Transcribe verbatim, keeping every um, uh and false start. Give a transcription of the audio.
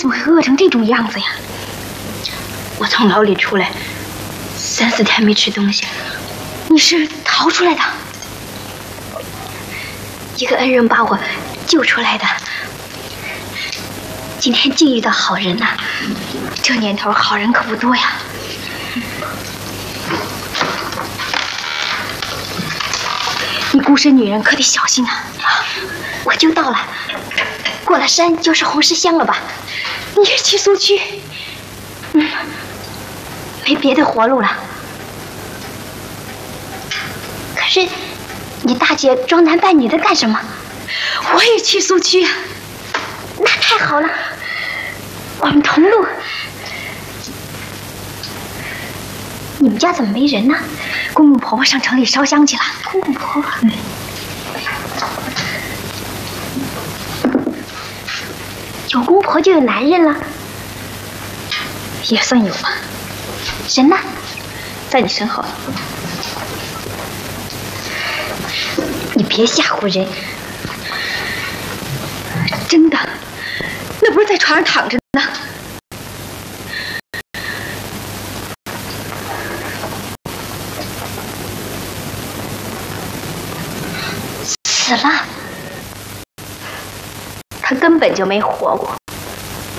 怎么会饿成这种样子呀？ 我从牢里出来，三四天没吃东西。 你是逃出来的？ 一个恩人把我救出来的。今天竟遇到好人呐、啊！ 这年头好人可不多呀。你孤身女人可得小心啊！ 我就到了，过了山就是红石乡了吧？ 你也去苏区？ 嗯，没别的活路了。可是，你大姐装男扮女的干什么？ 我也去苏区啊！ 那太好了，我们同路。你们家怎么没人呢？ 公公婆婆上城里烧香去了。 公公婆婆， 嗯， 有公婆就有男人了， 也算有吧。 人呢？ 在你身后。 你别吓唬人。 真的，那不是在床上躺着呢？ 死了，他根本就没活过。